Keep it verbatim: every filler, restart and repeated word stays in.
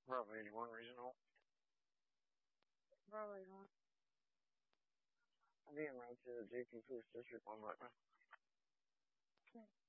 Bravo eighty-one regional. Bravo eighty-one. I'm being around to the J P Police District one right now. Okay.